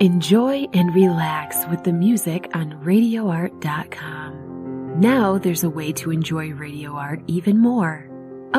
Enjoy and relax with the music on radioart.com. Now there's a way to enjoy radio art even more.